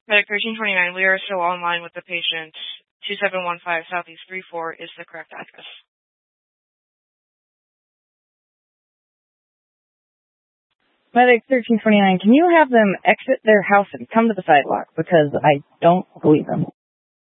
Medic 1329, we are still online with the patient. 2715 Southeast 34 is the correct address. Medic 1329, can you have them exit their house and come to the sidewalk? Because I don't believe them.